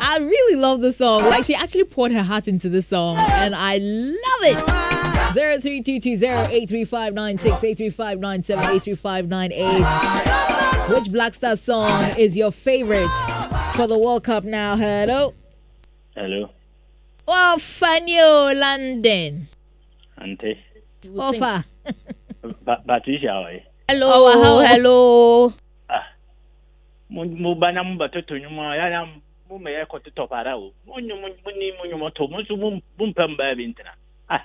I really love the song. Like, she actually poured her heart into the song, and I love it. 0322083596, 83597, 83598. Which Black Star song is your favorite for the World Cup now? Hello. Hello. Oh, Fanyo London. Ante. Ofa. Patricia. Hello. Oh, hello. Mo bana mo batoto nyuma ya mo me ya koto para o. Mo nyuma to mo so mo mpamba bi ntina.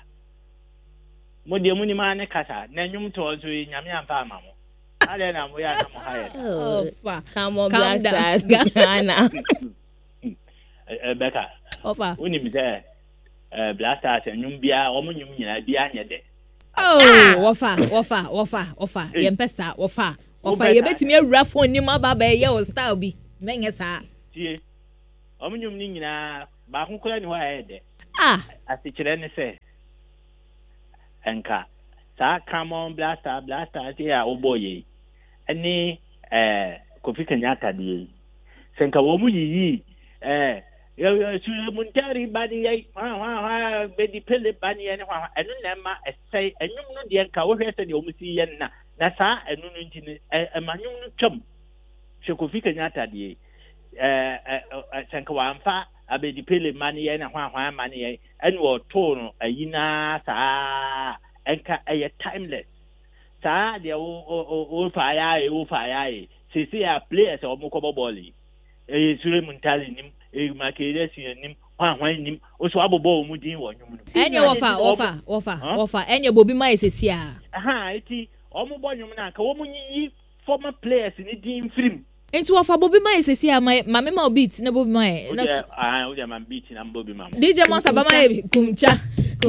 Mo de mo ni ma ne kasa na nyum to so nyame amfa ama mo. Ale na mo ya na mo haye. Ofa. Come on, Black Stars. Ghana. Becca. Ofa. Woni mi say Black Stars nyum bia o mo nyum nyina bia anye de. Oh, Ofa. Yempesa, Ofa. You bet me a rough one in my baby, your style be. Menga, See, Omnium Nina, Bahunko and Wade. Ah, As the children say. Anka, Sa, come on, blaster, dear, oh boy. Any, Kofi Kenyatta, de. Senka Womu, Muntari, Bunny, Betty Pilly, Bunny, and Nema, say, and you know the Anka, what has the Omusiana. That's how a Manu chum. Shokofi Kenyatta, de. Sankawamfa, a Betty Pilly, money, and a money, and what tone, a yina, sa, a timeless. Sa, the old fire, see, a players or Mokobo Bolly. A Sulemun telling him, a Macedesian him, one him, also Abo Mudin one. And your offer, and your Bobby Mice is here. Aha, it Omo Bonumana, Kawomu former players in the team film. Into offer Bobby Mice is here, my mamma beats, no Bobby Mice. I am beating and Bobby Mamma. DJ Monster Bama, Kumcha.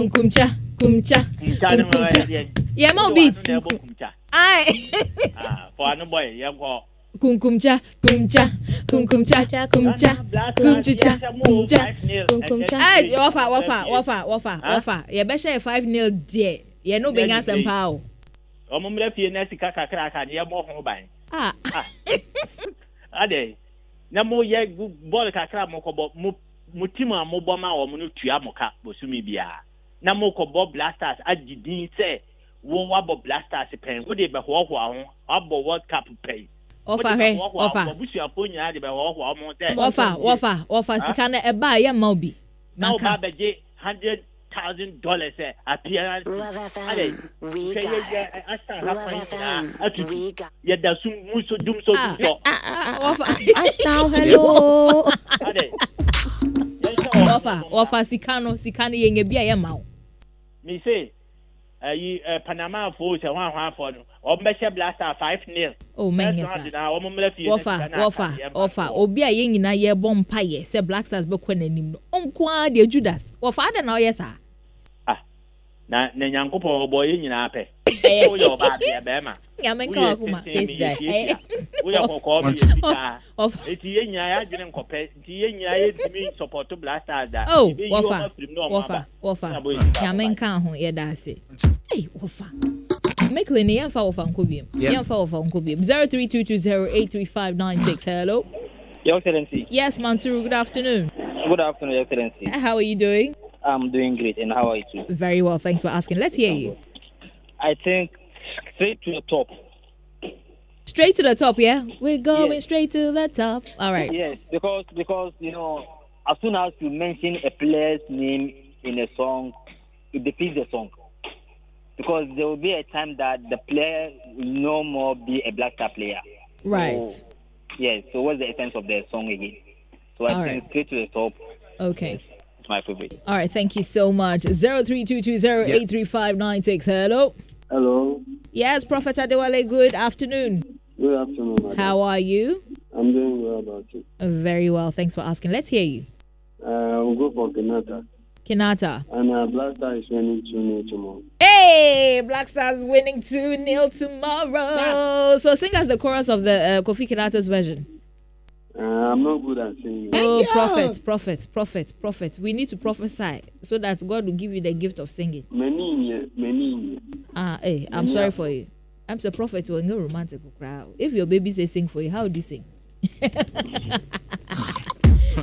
Yeah, more beats. Aye. For no boy, you go. Kumcha. Aye, offer. You better 5-0 there. You know, being us and power. Left here, Nessica crack, and you're more home by. Ade. No more yet good ball cacra moko mutima mobama or munutuamoka, Bosumi Bia. Namoko Bob Blasters, I didn't say, Wabo Blasters pen, would it be Hawk, Abo World Cup pay. Offer, Sikana a buy a mobi. Now, Baba J, $100,000 appearance. We got. Yet the soon Muso Dumso. Hello. Offer Sikano yenge be a mouth. Me say, Panama for one for or Mesha Blaster 5-0. Oh, man, offer. Obia ying in a year bomb pie, say Black Stars Bokwen and him. Unqua, dear Judas. Or father now, yes, sir. Nanyanko boy in Ape. Oh, your baby, Bema. Yamenka, is that? We are for of Etienne, didn't compare. Etienne, me support to Black Stars. Oh, offer. Yamenka, who ye does it. Hey, offer. Make Lenny and Fowl from Kubium. Young Fowl from Kubium. 0322083596. Hello. Your Excellency. Yes, Mansuru. Good afternoon. Good afternoon, Your Excellency. How are you doing? I'm doing great, and how are you too? Very well. Thanks for asking. Let's hear you. I think straight to the top. Straight to the top, yeah? We're going straight to the top. All right. Yes, because you know, as soon as you mention a player's name in a song, it defeats the song. Because there will be a time that the player will no more be a Black Star player. Right. So, yes. So what's the essence of the song again? So I think straight to the top. Okay. It's my favorite. All right. Thank you so much. 0322083596. Hello. Hello. Yes, Prophet Adewale. Good afternoon. Good afternoon, madam. How are you? I'm doing well about you. Very well. Thanks for asking. Let's hear you. We'll go for Kenata. And Black Star is winning 2-0 tomorrow. Hey, Black Stars winning 2-0 tomorrow. Yeah. So sing us the chorus of the Kofi Kinata's version. I'm not good at singing. Oh, prophet. We need to prophesy so that God will give you the gift of singing. Many. Hey, I'm sorry for you. I'm a prophet who no romantic crowd. If your baby says sing for you, how do you sing?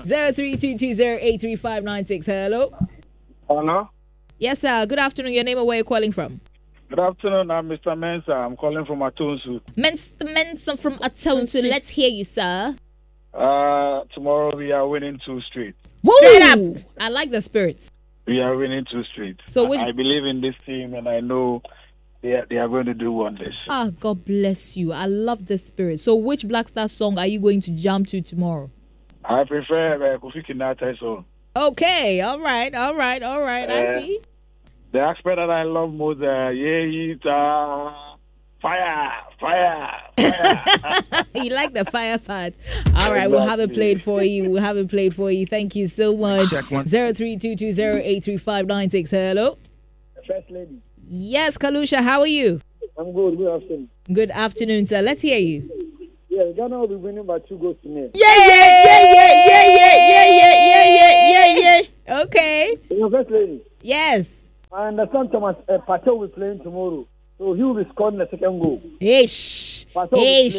0322083596. Hello. Hello. Yes, sir. Good afternoon. Your name and where you're calling from? Good afternoon. I'm Mr. Mensa. I'm calling from Atonsu. Mr. Mensa from Atonsu. Let's hear you, sir. Tomorrow we are winning 2 straight. Straight up. I like the spirits. We are winning 2 straight. So I believe in this team, and I know they are going to do wonders. God bless you. I love the spirit. So which Black Star song are you going to jump to tomorrow? I prefer Kofi Kinata's song. Okay. All right. I see. The aspect that I love most, fire. You like the fire part. All right, we'll have it played for you. Thank you so much. 0322083596. Hello. First lady. Yes, Kalusha, how are you? I'm good. Good afternoon. Good afternoon, sir. Let's hear you. Yeah, Ghana will be winning by 2 goals to nil. Yeah. Okay. First lady. Yes. I understand Thomas Patel will be playing tomorrow, so he will be scoring the second goal. He's clear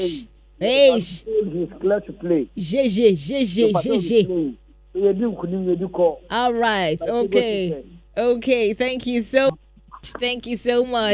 to play. All right. Okay. Thank you so much.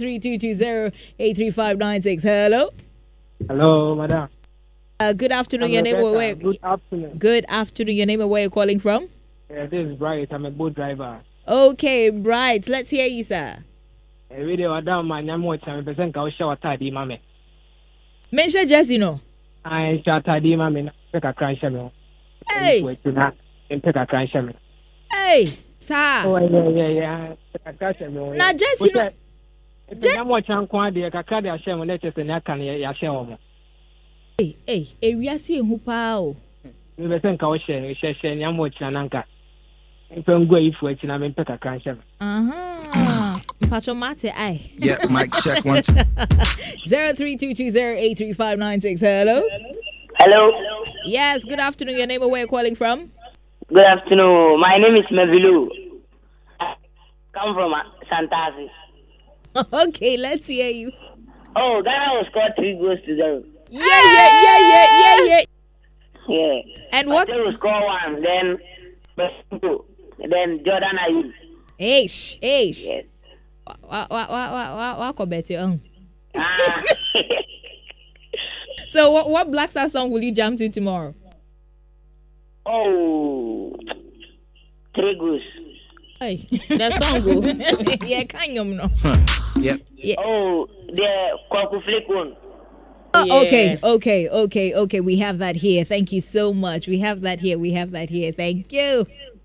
0322083596. Hello. Hello, madam. Good afternoon. Your name and where? Good afternoon. Good afternoon. Your name and where you're calling from? This is Bright. I'm a boat driver. Okay, Bright. Let's hear you, sir. Video Adam, my name is Sam. I'll show a tidy, mammy. Mention Jesse, no. I shot tidy, mammy. Pick a crash. Hey, pick a crash. hey, sir. Oh, yeah. Now, Jesse, no. I'm watching Quadi, a Kakadi, a shame when it's in that can you share. Hey, we are seeing who pow. We were saying, I'll share, I'm watching an anchor. If I'm going for it, I'm in pick a crash. Patron aye. Yeah, mic check 1 0322083596. Hello. Hello. Yes, good afternoon. Your name and where you're calling from? Good afternoon. My name is Mevilu. I come from Santasi. Okay, let's hear you. Oh, Ghana will score 3 goals to 0. Yeah. Yeah. And what? They will score 1, then Jordan Ayew. Eish. Yes. So what Black Star song will you jump to tomorrow? Oh, 3 goals. Hey, The song go. yeah, can you know? Yep. Yeah. Oh, the Kwaku Flick one. Oh, Yeah. okay. We have that here. Thank you so much. We have that here. Thank you.